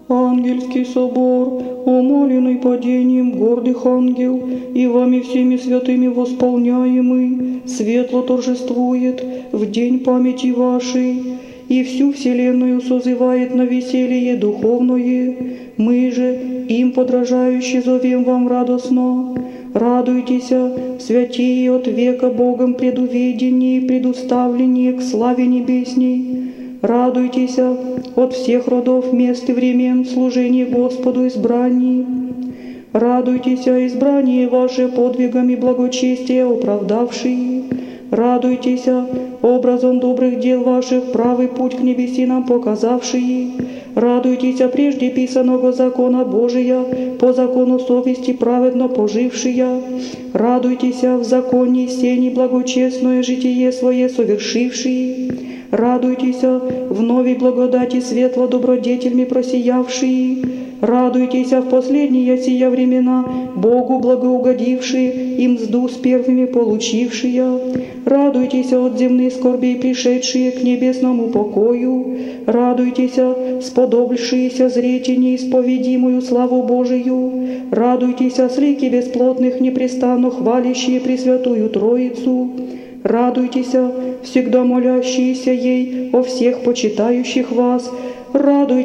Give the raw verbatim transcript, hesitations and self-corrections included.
Ангельский собор, умоленный падением гордых ангел, и вами всеми святыми восполняемый, светло торжествует в день памяти вашей, и всю вселенную созывает на веселье духовное. Мы же, им подражающие, зовем вам радостно. Радуйтесь, святые от века Богом предуведенные и предуставленные к славе небесней. Радуйтесь от всех родов, мест и времен служения Господу избрании. Радуйтесь, избрание ваше подвигами благочестия оправдавшие. Радуйтесь, образом добрых дел ваших правый путь к небесинам показавшие. Радуйтесь, прежде писаного закона Божия, по закону совести праведно пожившие. Радуйтесь, в законе сени благочестное житие свое совершившие. Радуйтесь, в новой благодати светло добродетельми просиявшие. Радуйтесь, в последние сия времена Богу благоугодившие и мзду с первыми получившие. Радуйтесь от земных скорбей пришедшие к небесному покою. Радуйтесь, сподобившиеся зреть неисповедимую славу Божию. Радуйтесь, с лики бесплотных непрестанно хвалящие Пресвятую Троицу. Радуйтесь, всегда молящиеся ей о всех почитающих вас. Радуйтесь,